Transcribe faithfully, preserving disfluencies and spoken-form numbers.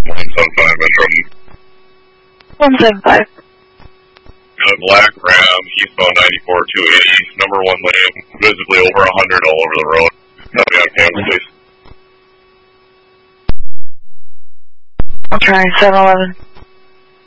one seven five Metro. one seven five. Got a black Ram, eastbound ninety-four two eighty, number one lane, visibly over one hundred all over the road. Copy on camera, please. I'll try seven eleven.